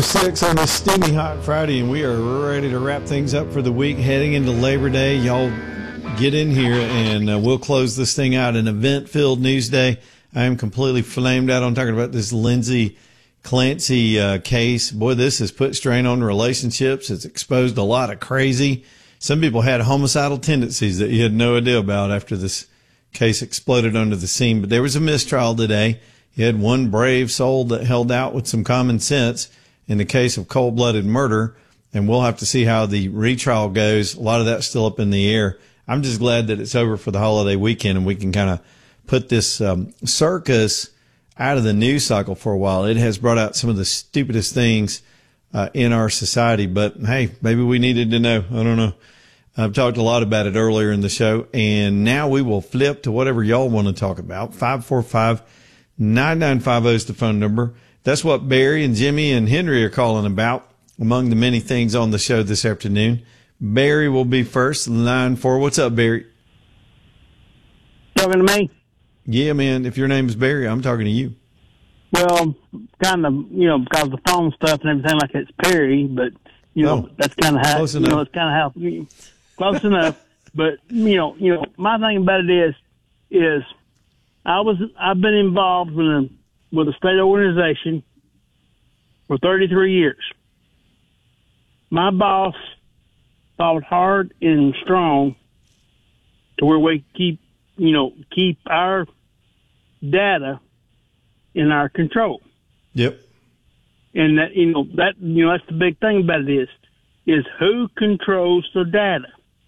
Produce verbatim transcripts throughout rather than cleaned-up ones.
oh six on this steamy hot Friday, and we are ready to wrap things up for the week, heading into Labor Day. Y'all get in here, and uh, we'll close this thing out. An event-filled news day. I am completely flamed out on talking about this Lindsay Clancy uh, case. Boy, this has put strain on relationships. It's exposed a lot of crazy. Some people had homicidal tendencies that you had no idea about after this case exploded under the scene. But there was a mistrial today. You had one brave soul that held out with some common sense in the case of cold-blooded murder, and we'll have to see how the retrial goes. A lot of that's still up in the air. I'm just glad that it's over for the holiday weekend, and we can kind of put this um, circus out of the news cycle for a while. It has brought out some of the stupidest things uh, in our society, but hey, maybe we needed to know. I don't know. I've talked a lot about it earlier in the show, and now we will flip to whatever y'all want to talk about. five four five, nine nine five zero is the phone number. That's what Barry and Jimmy and Henry are calling about among the many things on the show this afternoon. Barry will be first, line four. What's up, Barry? Talking to me? Yeah, man. If your name is Barry, I'm talking to you. Well, kind of, you know, because of the phone stuff and everything like it's Perry, but, you know, oh, that's kind of how, close you enough. know, it's kind of how, you know, close enough. But, you know, you know, my thing about it is, is I was, I've been involved with a, with a state organization for thirty-three years. My boss fought hard and strong to where we keep, you know, keep our data in our control. Yep. And that, you know, that, you know, that's the big thing about it is, is who controls the data.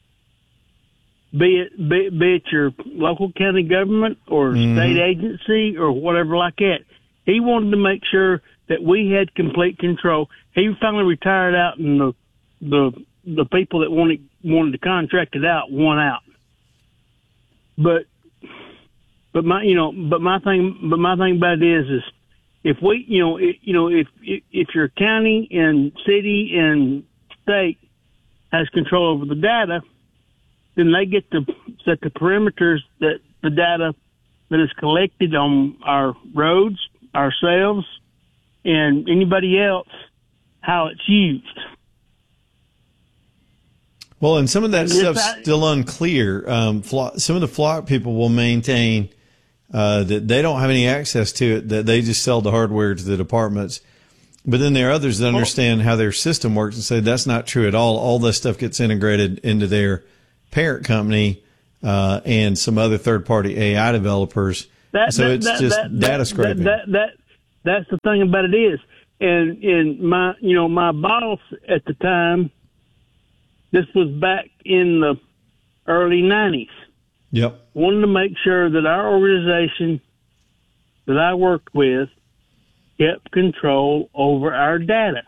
Be it, be, be it your local county government or mm-hmm. state agency or whatever like that. He wanted to make sure that we had complete control. He finally retired out, and the the the people that wanted wanted to contract it out won out. But but my you know but my thing but my thing about it is is if we you know it, you know if if your county and city and state has control over the data, then they get to set the perimeters that the data that is collected on our roads, ourselves, and anybody else, how it's used. Well, and some of that And stuff's I, still unclear. Um, Flo- some of the flock people will maintain uh, that they don't have any access to it, that they just sell the hardware to the departments. But then there are others that understand how their system works and say that's not true at all. All this stuff gets integrated into their parent company uh, and some other third-party A I developers. That, so that, it's that, just that, data that, scraping. That, that, that, that's the thing about it is, and and my you know my boss at the time, this was back in the early nineties. Yep. Wanted to make sure that our organization that I worked with kept control over our data.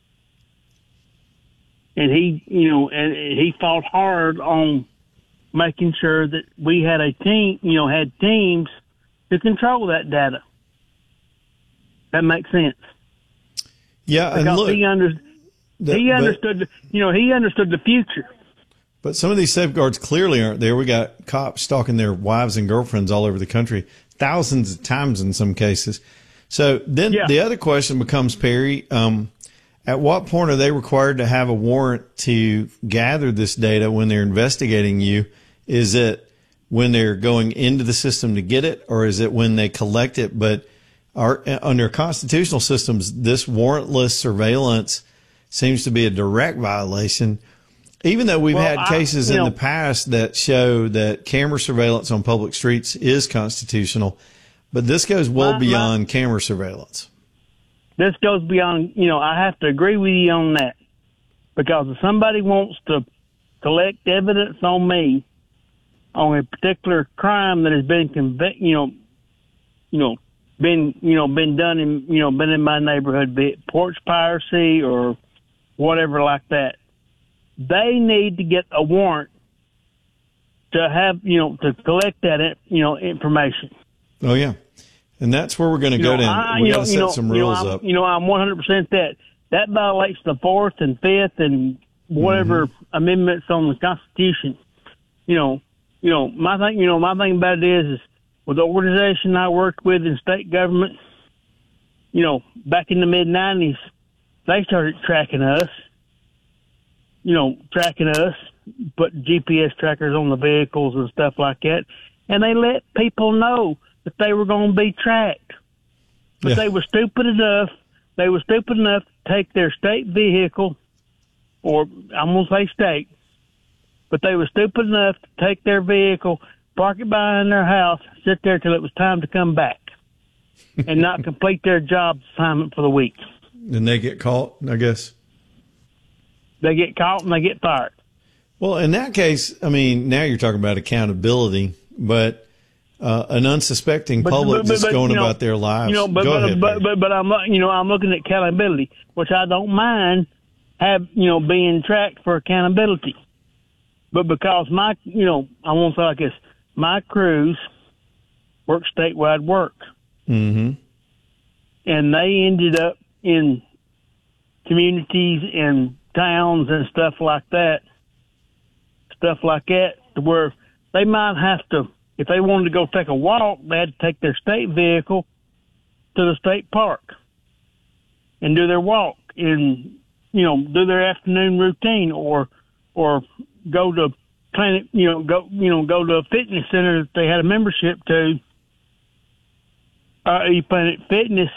And he, you know, and he fought hard on making sure that we had a team, you know, had teams to control that data. That makes sense. Yeah, because and look, he, under, the, he understood, but, you know, he understood the future. But some of these safeguards clearly aren't there. We got cops stalking their wives and girlfriends all over the country, thousands of times in some cases. So then yeah. the other question becomes, Perry, um, at what point are they required to have a warrant to gather this data when they're investigating you? Is it when they're going into the system to get it, or is it when they collect it? But our, under constitutional systems, this warrantless surveillance seems to be a direct violation, even though we've well, had cases I, in know, the past that show that camera surveillance on public streets is constitutional. But this goes well my, beyond my, camera surveillance. This goes beyond, you know, I have to agree with you on that. Because if somebody wants to collect evidence on me on a particular crime that has been convic- you know, you know, been, you know, been done in, you know, been in my neighborhood, be it porch piracy or whatever like that, they need to get a warrant to have, you know, to collect that, you know, information. Oh, yeah. And that's where we're going to go know, down. I, We got know, to set you know, some you rules know, up. You know, I'm one hundred percent that. That violates the Fourth and Fifth and whatever mm-hmm. amendments on the Constitution. You know, you know, my thing, you know, my thing about it is, is with the organization I worked with in state government, you know, back in the mid nineties, they started tracking us, you know, tracking us, put G P S trackers on the vehicles and stuff like that. And they let people know that they were going to be tracked. But Yeah. they were stupid enough, they were stupid enough to take their state vehicle, or I'm going to say state, but they were stupid enough to take their vehicle, park it behind their house, sit there till it was time to come back, and not complete their job assignment for the week. And they get caught, I guess. They get caught and they get fired. Well, in that case, I mean, now you're talking about accountability, but uh, an unsuspecting But- public but- but- just but, going you know, about their lives. You know, but Go but, ahead, but, Barry. but but I'm not- you know I'm looking at accountability, which I don't mind have you know being tracked for accountability. But because my you know I won't say like this, my crews work statewide work, Mm-hmm. and they ended up in communities and towns and stuff like that, stuff like that, to where they might have to, if they wanted to go take a walk, they had to take their state vehicle to the state park and do their walk and, you know, do their afternoon routine, or, or go to Planet, you know, go, you know, go to a fitness center that they had a membership to, uh, Planet Fitness.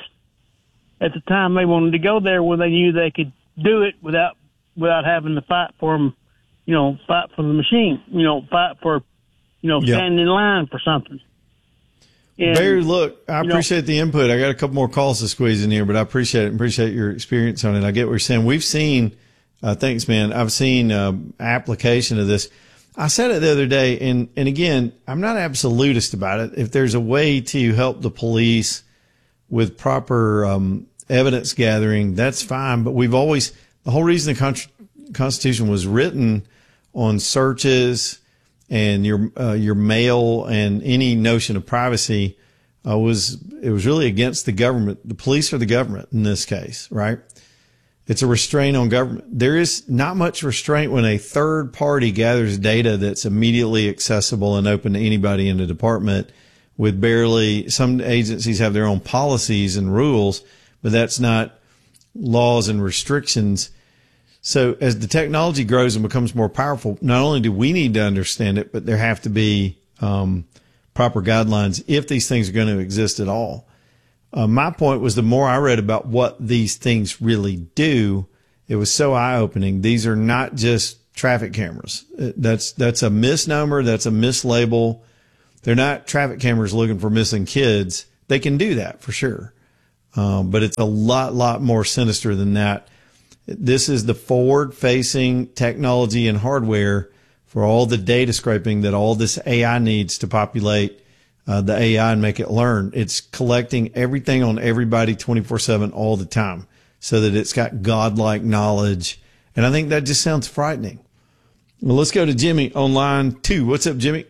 At the time, they wanted to go there where they knew they could do it without without having to fight for them, you know, fight for the machine, you know, fight for, you know, Yeah. standing in line for something. And, Barry, look, I you know- appreciate the input. I got a couple more calls to squeeze in here, but I appreciate it. Appreciate your experience on it. I get what you're saying. We've seen, uh, thanks, man. I've seen uh, application of this. I said it the other day, and, and again, I'm not absolutist about it. If there's a way to help the police with proper um, evidence gathering, that's fine. But we've always, the whole reason the con- Constitution was written on searches and your uh, your mail and any notion of privacy uh, was, it was really against the government. The police are the government in this case, right? It's a restraint on government. There is not much restraint when a third party gathers data that's immediately accessible and open to anybody in the department, with barely, some agencies have their own policies and rules, but that's not laws and restrictions. So as the technology grows and becomes more powerful, not only do we need to understand it, but there have to be um, proper guidelines if these things are going to exist at all. Uh, my point was, the more I read about what these things really do, it was so eye-opening. These are not just traffic cameras. Uh, That's that's a misnomer. That's a mislabel. They're not traffic cameras looking for missing kids. They can do that for sure, um, but it's a lot, lot more sinister than that. This is the forward-facing technology and hardware for all the data scraping that all this A I needs to populate Uh, the A I and make it learn. It's collecting everything on everybody twenty-four seven all the time, so that it's got godlike knowledge. And I think that just sounds frightening. Well, let's go to Jimmy on line two. What's up, Jimmy?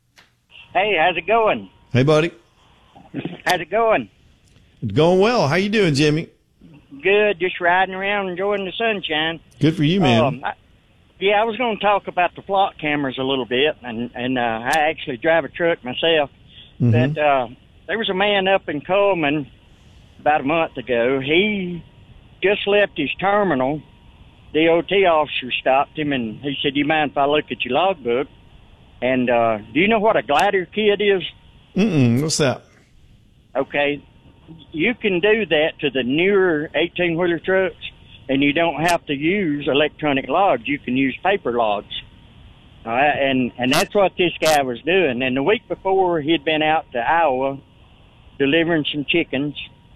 Hey, how's it going? Hey, buddy. How's it going? It's going well. How you doing, Jimmy? Good, just riding around enjoying the sunshine. Good for you, man. Um, I, yeah, I was going to talk about the flock cameras a little bit, and, and uh, I actually drive a truck myself. Mhm. But uh, there was a man up in Coleman about a month ago. He just left his terminal. D O T officer stopped him, and he said, "Do you mind if I look at your logbook?" And uh, do you know what a glider kit is? Mm-mm. What's that? Okay, you can do that to the newer eighteen-wheeler trucks, and you don't have to use electronic logs. You can use paper logs. All right, and, and that's what this guy was doing. And the week before, he'd been out to Iowa delivering some chickens,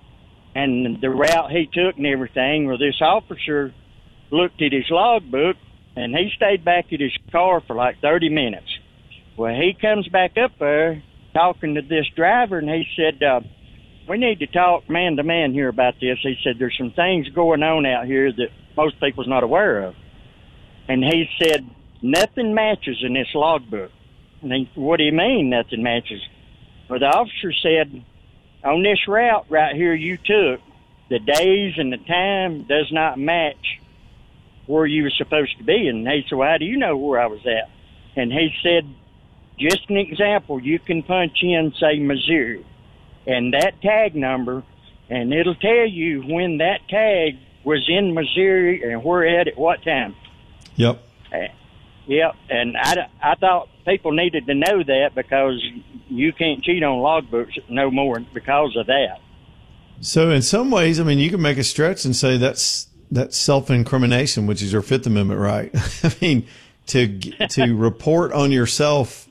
and the route he took and everything, well, this officer looked at his logbook, and he stayed back at his car for like thirty minutes. Well, he comes back up there talking to this driver, and he said, uh, we need to talk man-to-man here about this. He said, there's some things going on out here that most people's not aware of. And he said, nothing matches in this logbook. And he, what do you mean nothing matches? Well, the officer said, on this route right here you took, the days and the time does not match where you were supposed to be. And he said, well, how do you know where I was at? And he said, just an example, you can punch in, say, Missouri, and that tag number, and it'll tell you when that tag was in Missouri and where at at what time. Yep. Uh, yep. And I, I thought people needed to know that because you can't cheat on logbooks no more because of that. So in some ways, I mean, you can make a stretch and say that's that's self-incrimination, which is your Fifth Amendment right. I mean, to to report on yourself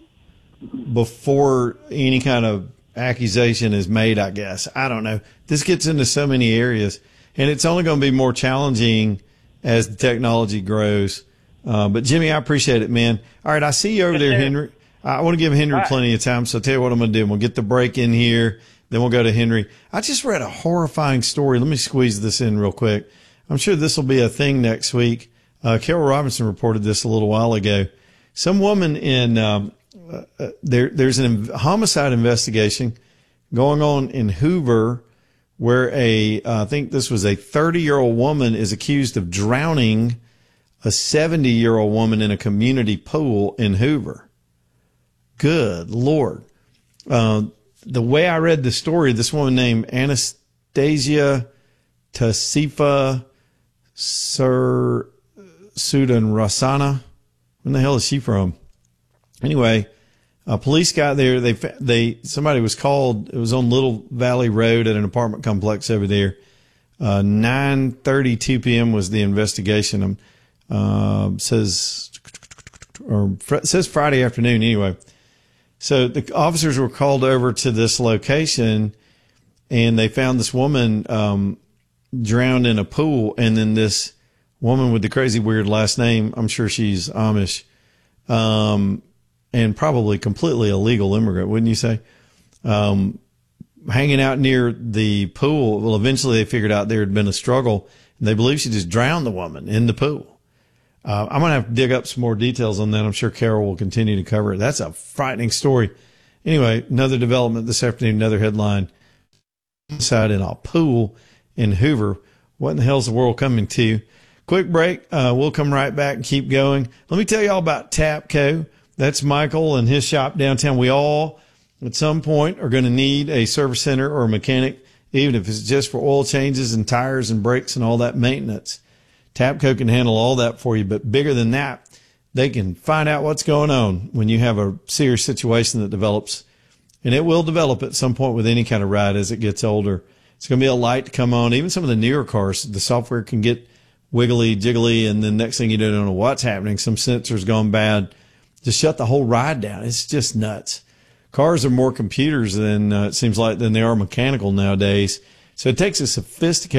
before any kind of accusation is made, I guess. I don't know. This gets into so many areas, and it's only going to be more challenging as the technology grows. Uh, but Jimmy, I appreciate it, man. All right, I see you over there, Henry. I want to give Henry right. plenty of time, so I'll tell you what I'm going to do. We'll get the break in here, then we'll go to Henry. I just read a horrifying story. Let me squeeze this in real quick. I'm sure this will be a thing next week. Uh, Carol Robinson reported this a little while ago. Some woman in um, uh, there. There's a homicide investigation going on in Hoover, where a uh, I think this was a thirty-year-old woman is accused of drowning a seventy-year-old woman in a community pool in Hoover. Good Lord. Uh, the way I read the story, this woman named Anastasia Tasifa Sir Sudan Rasana. When the hell is she from? Anyway, uh, police got there. They, they, somebody was called. It was on Little Valley Road at an apartment complex over there. Uh, nine thirty-two p.m. was the investigation. Um, uh, says, or says Friday afternoon anyway. So the officers were called over to this location and they found this woman, um, drowned in a pool. And then this woman with the crazy weird last name, I'm sure she's Amish, um, and probably completely illegal immigrant, wouldn't you say? Um, hanging out near the pool. Well, eventually they figured out there had been a struggle and they believe she just drowned the woman in the pool. Uh, I'm going to have to dig up some more details on that. I'm sure Carol will continue to cover it. That's a frightening story. Anyway, another development this afternoon, another headline. Inside in a pool in Hoover. What in the hell's the world coming to? Quick break. Uh, we'll come right back and keep going. Let me tell you all about Tapco. That's Michael and his shop downtown. We all, at some point, are going to need a service center or a mechanic, even if it's just for oil changes and tires and brakes and all that maintenance. Tapco can handle all that for you, but bigger than that, they can find out what's going on when you have a serious situation that develops. And it will develop at some point with any kind of ride as it gets older. It's going to be a light to come on. Even some of the newer cars, the software can get wiggly, jiggly, and then next thing you don't know what's happening. Some sensor's gone bad. Just shut the whole ride down. It's just nuts. Cars are more computers than uh, it seems like than they are mechanical nowadays. So it takes a sophisticated